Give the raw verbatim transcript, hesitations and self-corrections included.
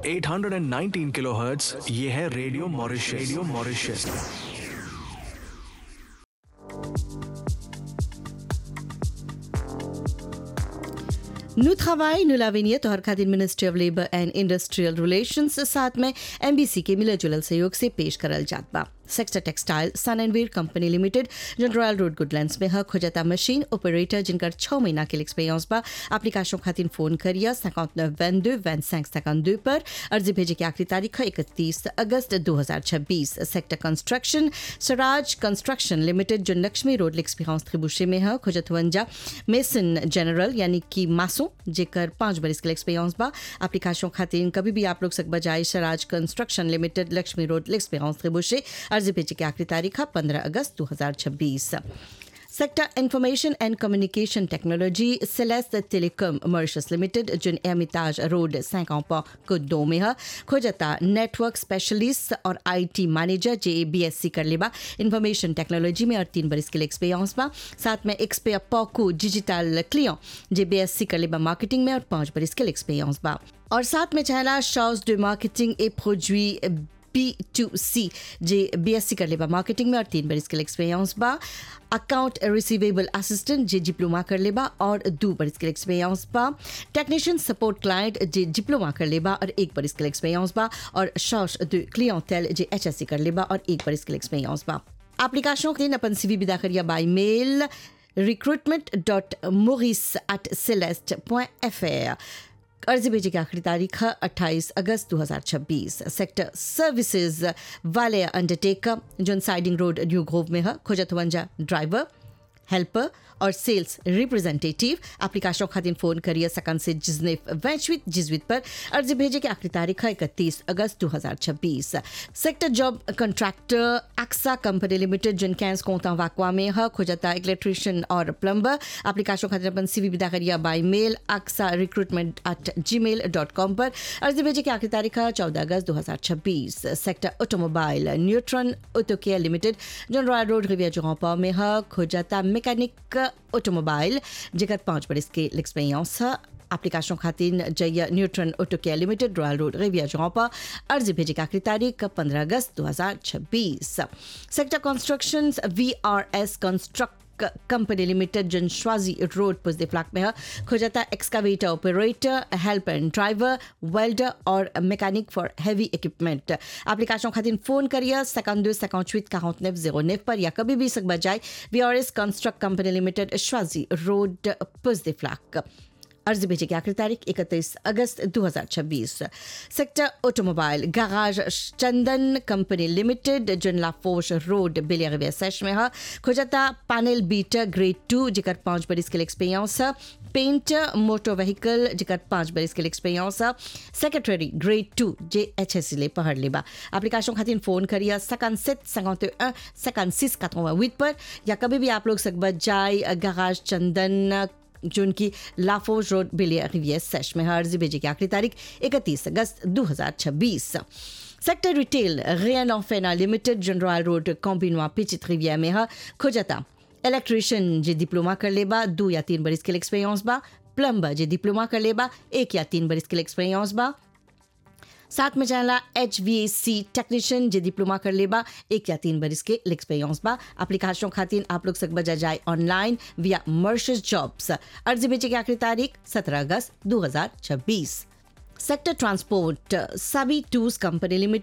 आठ सौ उन्नीस किलोहर्ट्ज, ये है radio Mauritius. Radio Mauritius. Nous travail, nous l'avenir तो हर खातिर ministry of labour and industrial relations साथ में एमबीसी के मिला जुलल सहयोग से पेश करल जात बा। Sector textile son and Veer company limited जन रॉयल रोड गुडलैंड्स में हक हो जाता मशीन ऑपरेटर जिनकर छः महीना के एक्सपीरियंस बा। एप्लीकेशन खातिर फोन करिए सकाउंट नौ वन दो वन सैंक सकाउंट दो पर। अर्जी भेजे की आखिरी तारीख है इकतीस अगस्त दो हज़ार छब्बीस। Sector construction Swaraj construction limited जो लक्ष्मी रोड एक्सपीरियंस त्रिबुशे में है खोजतवंजा मेसन जनरल यानी कि मासो जेकर पाँच बरिस के एक्सपीरियंस बा। एप्लीकेशन खातिर कभी भी आप लोग सक बजाय Swaraj construction limited Lakshmi road experience त्रिबुशे। अर्जी भेजे की आखिरी तारीख है पंद्रह अगस्त दो हज़ार छब्बीस। Sector information and communication technology Celeste telecom Mauritius limited जिन एमिताज रोड सैंकांपा कुद्दो में है खोजता नेटवर्क स्पेशलिस्ट और आईटी मैनेजर जे बीएससी कर लेबा इंफॉर्मेशन टेक्नोलॉजी में और तीन बरिस के एक्सपीरियंस बा। साथ में एक्सपेयर पॉको डिजिटल क्लियो जे बीएससी कर लेबा मार्केटिंग में और पाँच बरिस के एक्सपीरियंस बा। और साथ में चाहला शॉर्स डे मार्केटिंग ए प्रोडक्ट पी टू सी जे बीएससी कर लेबा मार्केटिंग में और तीन बरिस के एक्सपीरियंस बा। अकाउंट रिसीवेबल असिस्टेंट जे डिप्लोमा कर लेबा और दो बरिस के एक्सपीरियंस बा। टेक्नीशियन सपोर्ट क्लाइंट जे डिप्लोमा कर लेबा और एक बरिस के एक्सपीरियंस बा। और शॉर्स दे क्लियंटेल जे एचएससी कर लेबा और एक बरिस के एक्सपीरियंस बा। एप्लीकेशन के अपन सीवी विदा करिया बाय मेल रिक्रूटमेंट डॉट मोरिस at Celeste point F A. अर्जी भेजे की आखिरी तारीख है अट्ठाईस अगस्त दो हज़ार छब्बीस। सेक्टर सर्विसेज वाले अंडरटेकर जोन साइडिंग रोड न्यू ग्रोव में है खोजतवंजा ड्राइवर हेल्पर और सेल्स रिप्रेजेंटेटिव। एप्लीकेशन खातिर फोन करिए सकन से जिजनेफ वैश्विक जिजवित पर। अर्जी भेजे की आखिरी तारीख है इकतीस अगस्त दो हज़ार छब्बीस। Sector job contractor AXA company limited जिन कैंस कोता वाकवा में है खोजता इलेक्ट्रिशियन और प्लम्बर। एप्लीकेशन खातिर अपन सीवी विदा करिए by mail AXA recruitment at जी मेल डॉट कॉम पर। अर्जी भेजे की आखिरी तारीख है चौदह अगस्त दो हज़ार छब्बीस। Sector automobile neutron auto care limited जन रॉयल रोड रिविया जोपा में है खोजता मैकेनिक ऑटोमोबाइल जेकर पाँच बरिस के एक्सपीरियंस है। एप्लीकेशन खातिर जय nutrient auto care limited royal road रिविया जोपा। अर्जी भेजे की आखिरी तारीख पंद्रह अगस्त दो हज़ार छब्बीस। Sector constructions V R S construct company limited जन श्वाजी रोड पुजदे फ्लैक में है खोजता excavator operator help and driver welder और mechanic for heavy equipment. Application खातिर फोन करिए सकाउंट दो सकाउंट चुत काउंट नेफ जीरो नेफ पर या कभी भी सक बजाय V R S construct company limited श्वाजी road पुजदे फ्लैक। अर्जी भेजे की आखिरी तारीख इकतीस अगस्त दो हज़ार छब्बीस। सेक्टर ऑटोमोबाइल गराज चंदन कंपनी लिमिटेड जन लाफोश रोड बेलिया सेश में है खोजता पैनल बीटर ग्रेड टू जिकर पाँच बरिस के एक्सपीरियंस है। पेंटर मोटर व्हीकल जिकर पाँच बरिस के एक्सपीरियंस है। सेक्रेटरी ग्रेड टू जे एच एस ले पढ़ लेबा। एप्लीकेशन खातिर फोन करिए सकान सेट सकाउंट सकान सिस कात पर या कभी भी आप लोग सक बजाय गराज चंदन जो उनकी लाफोज रोड बिलिया रिवियर सेश में है। अर्जी भेजे की आखिरी तारीख इकतीस अगस्त दो हज़ार छब्बीस। सेक्टर रिटेल रियन ऑफेना लिमिटेड जन रॉयल रोड कॉम्बिनवा पिचित रिवियर में है खोजता इलेक्ट्रिशियन जे डिप्लोमा कर लेबा दो या तीन बरिस के एक्सपीरियंस बा। प्लम्बर जे डिप्लोमा कर लेबा एक या तीन बरिस के एक्सपीरियंस बा। साथ में चाहला H V A C technician जे डिप्लोमा कर लेबा एक या तीन बरिस के एक्सपीरियंस बा। एप्लीकेशन खातिर आप लोग सक बजा जाए ऑनलाइन विया मॉरिशस जॉब्स। अर्जी भेजे की आखिरी तारीख सत्रह अगस्त दो हज़ार छब्बीस। सेक्टर ट्रांसपोर्ट सभी टूर्स कंपनी लिमिटेड